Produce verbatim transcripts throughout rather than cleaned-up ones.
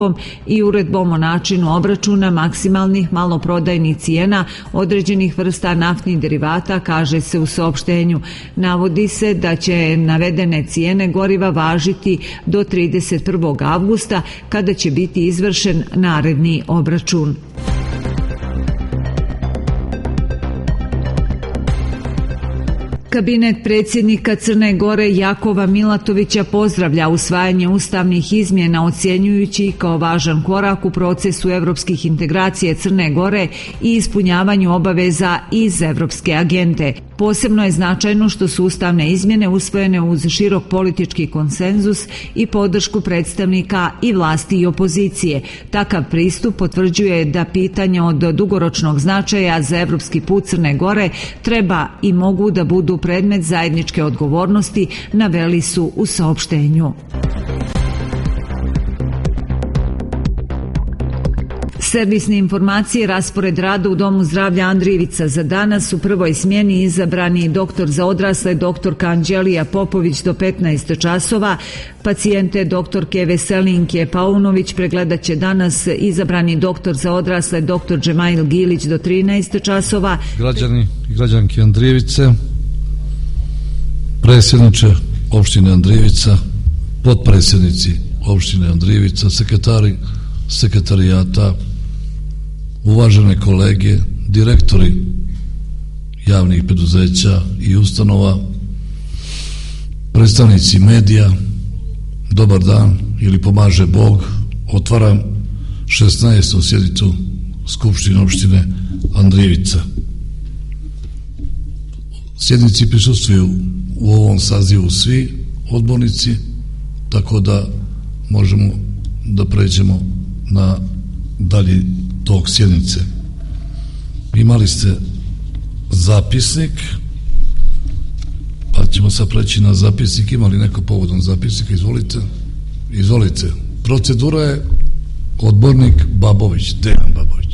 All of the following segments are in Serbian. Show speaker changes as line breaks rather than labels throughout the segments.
i uredbom o načinu obračuna maksimalnih maloprodajnih cijena određenih vrsta naftnih derivata, kaže se u saopštenju. Navodi se da će navedene cijene goriva važiti do trideset prvog avgusta, kada će biti izvršen naredni obračun. Kabinet predsjednika Crne Gore Jakova Milatovića pozdravlja usvajanje ustavnih izmjena, ocjenjujući ih kao važan korak u procesu evropskih integracija Crne Gore i ispunjavanju obaveza iz evropske agende. Posebno je značajno što su ustavne izmjene usvojene uz širok politički konsenzus i podršku predstavnika i vlasti i opozicije. Takav pristup potvrđuje da pitanja od dugoročnog značaja za evropski put Crne Gore treba i mogu da budu predmet zajedničke odgovornosti, naveli su u saopštenju. Servisne informacije, raspored rada u Domu zdravlja Andrijevica. Za danas u prvoj smjeni izabrani doktor za odrasle doktorka Anđelija Popović do petnaest časova. Pacijente doktorke Veselinke Paunović pregledat će danas izabrani doktor za odrasle doktor Džemail Gilić do trinaest časova.
Građani i građanke Andrijevice, predsjedniče opštine Andrijevica, potpredsjednici opštine Andrijevica, sekretari sekretarijata, uvažene kolege, direktori javnih preduzeća i ustanova, predstavnici medija, dobar dan ili pomaže Bog. Otvaram šesnaestu sjednicu Skupštine opštine Andrijevica. Sjednici prisustvuju u ovom sazivu svi odbornici, tako da možemo da pređemo na dalji tok sjednice. Imali ste zapisnik, pa ćemo sad preći na zapisnik. Imali neko povodom zapisnika? Izvolite. Izvolite. Procedura je odbornik Babović, Dejan Babović.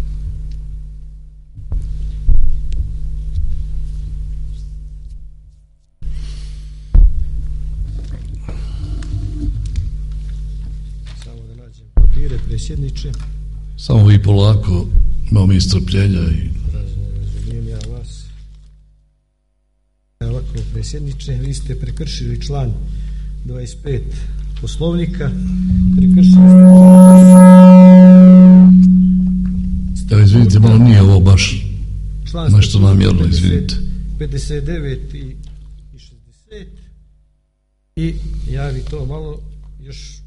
Predsjedniče.
Samo vi polako, imamo mi strpljenja i...
Razumijem ja vas. Ovako, predsjedniče, vi ste prekršili član dvadeset pet Poslovnika. Prekršili ste...
Evo, izvinite, malo nije ovo baš nešto namjerno, izvinite.
pedeset devet i šezdeset i ja bi to malo još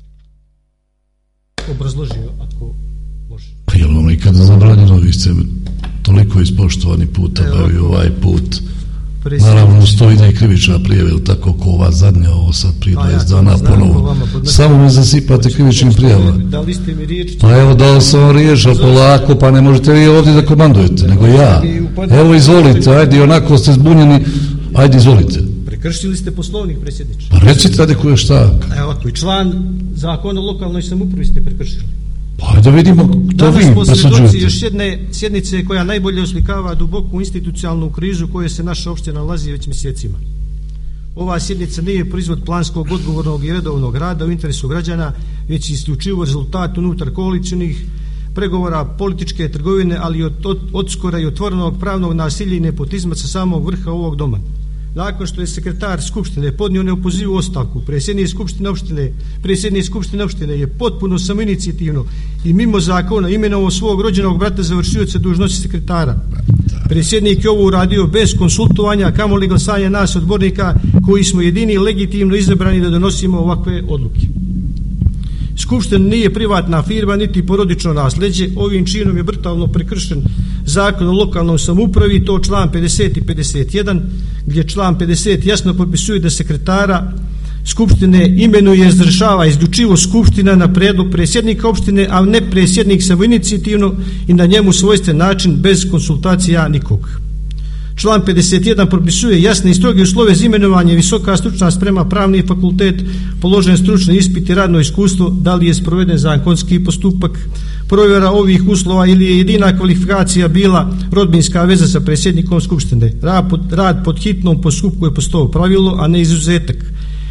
obrazložio, ako može.
Pa je li vam ikada zabranjeno? Vi ste toliko ispoštovani puta, pa i ovaj put. Naravno, stoji da je krivična prijava, ili tako, ko ova zadnja, ovo sad prije dvadeset dana ponovo. Samo me zasipate krivičnim prijava.
Da li ste mi riječ?
Pa evo, dao sam vam riječ, ali polako, pa ne možete vi ovdje da komandujete, nego ja. Evo, izvolite, ajde, onako ste zbunjeni, ajde, izvolite.
Prekršili ste Poslovnik, predsjedniče.
Pa recite, ajde, ko je šta?
Evo ovako, i član zakona o lokalnoj samoupravi ste prekršili.
Pa da vidimo, to vi
presuđujete. Danas posvjedoci još jedne sjednice koja najbolje oslikava duboku institucionalnu krizu u kojoj se naša opština nalazi već mjesecima. Ova sjednica nije proizvod planskog, odgovornog i redovnog rada u interesu građana, već isključivo rezultat unutar koalicijnih pregovora, političke trgovine, ali i od, od, odskora i otvorenog pravnog nasilja i nepotizma sa samog vrha ovog doma. Nakon što je sekretar Skupštine podnio neopozivu ostavku, predsjednik Skupštine opštine, predsjednik Skupštine opštine je potpuno samoinicijativno i mimo zakona imenovao svog rođenog brata za vršioca dužnosti sekretara. Predsjednik je ovo uradio bez konsultovanja, kamoli glasanja nas odbornika koji smo jedini legitimno izabrani da donosimo ovakve odluke. Skupština nije privatna firma niti porodično nasljeđe. Ovim činom je brutalno prekršen zakon o lokalnom samoupravi, to član pedeset i pedeset jedan, gdje član pedeset jasno propisuje da sekretara Skupštine imenuje i razrješava isključivo Skupština na prijedlog predsjednika opštine, a ne predsjednik samoinicijativno i na njemu svojstven način bez konsultacija nikog. Član pedeset jedan propisuje jasne i stroge uslove za imenovanje, visoka stručna sprema, pravni fakultet, položen stručni ispit i radno iskustvo, da li je sproveden zakonski postupak, provjera ovih uslova ili je jedina kvalifikacija bila rodbinska veza sa predsjednikom Skupštine. Rad pod, rad pod hitnom postupku je postao pravilo, a ne izuzetak.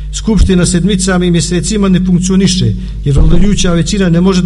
Skupština sedmicama i mjesecima ne funkcioniše, jer vladajuća većina ne može